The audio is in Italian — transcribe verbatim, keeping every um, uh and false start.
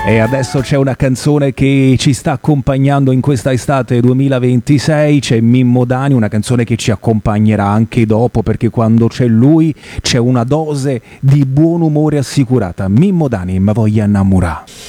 E adesso c'è una canzone che ci sta accompagnando in questa estate duemilaventisei, c'è Mimmo Dani, una canzone che ci accompagnerà anche dopo, perché quando c'è lui c'è una dose di buon umore assicurata. Mimmo Dani, ma voglia innamorare.